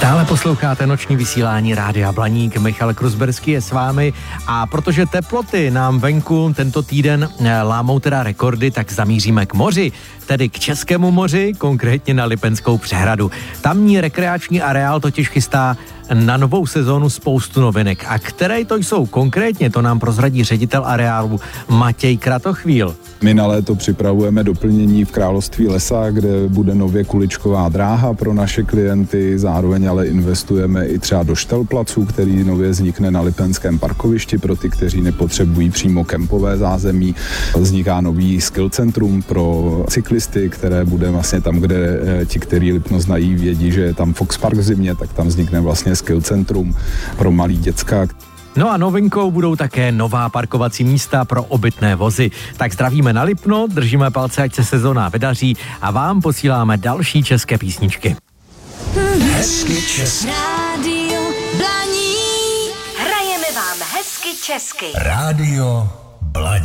Stále posloucháte noční vysílání Rádia Blaník, Michal Kruzberský je s vámi a protože teploty nám venku tento týden lámou teda rekordy, tak zamíříme k moři, tedy k Českému moři, konkrétně na Lipenskou přehradu. Tamní rekreační areál totiž chystá na novou sezónu spoustu novinek. A které to jsou konkrétně, to nám prozradí ředitel areálu Matěj Kratochvíl. My na léto připravujeme doplnění v Království lesa, kde bude nově kuličková dráha pro naše klienty, zároveň ale investujeme i třeba do štelplacu, který nově vznikne na Lipenském parkovišti pro ty, kteří nepotřebují přímo kempové zázemí. Vzniká nový skill centrum pro cyklisty, které bude vlastně tam, kde ti, kteří Lipno znají, vědí, že je tam Fox Park v zimě, tak tam vznikne vlastně skill centrum pro malý děcka. No a novinkou budou také nová parkovací místa pro obytné vozy. Tak zdravíme na Lipno, držíme palce, ať se sezóna vydaří a vám posíláme další české písničky. Hezky česky. Rádio Blaník. Hrajeme vám hezky česky. Rádio Blaník.